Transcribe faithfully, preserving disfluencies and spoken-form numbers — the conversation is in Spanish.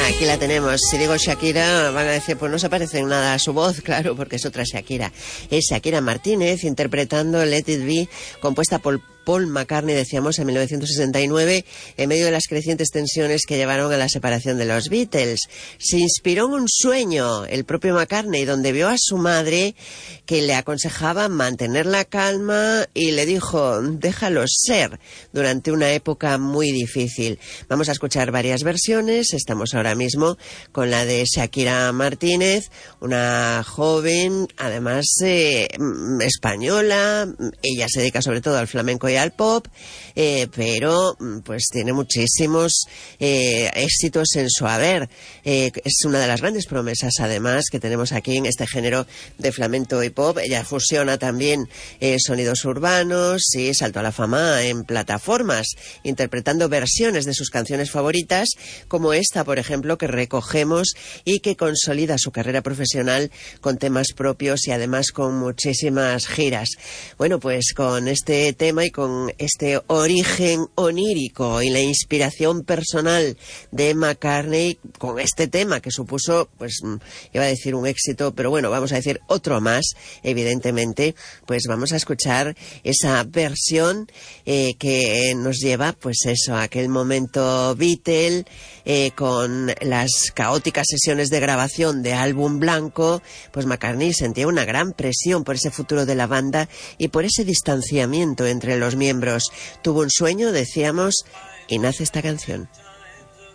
Aquí la tenemos. Si digo Shakira, van a decir, pues no se parece en nada a su voz, claro, porque es otra Shakira. Es Shakira Martínez interpretando Let It Be, compuesta por Paul McCartney, decíamos, en mil novecientos sesenta y nueve, en medio de las crecientes tensiones que llevaron a la separación de los Beatles. Se inspiró en un sueño, el propio McCartney, donde vio a su madre que le aconsejaba mantener la calma y le dijo, déjalo ser, durante una época muy difícil. Vamos a escuchar varias versiones. Estamos ahora mismo con la de Shakira Martínez, una joven, además eh, española. Ella se dedica sobre todo al flamenco y al pop, eh, pero pues tiene muchísimos eh, éxitos en su haber. Eh, es una de las grandes promesas, además, que tenemos aquí en este género de flamenco y pop. Ella fusiona también eh, sonidos urbanos y saltó a la fama en plataformas, interpretando versiones de sus canciones favoritas, como esta, por ejemplo, que recogemos y que consolida su carrera profesional con temas propios y además con muchísimas giras. Bueno, pues con este tema y con este origen onírico y la inspiración personal de McCartney, con este tema que supuso, pues iba a decir un éxito, pero bueno, vamos a decir otro más, evidentemente, pues vamos a escuchar esa versión eh, que nos lleva, pues eso, a aquel momento Beatle, eh, con las caóticas sesiones de grabación de álbum blanco. Pues McCartney sentía una gran presión por ese futuro de la banda y por ese distanciamiento entre los miembros. Tuvo un sueño, decíamos, y nace esta canción.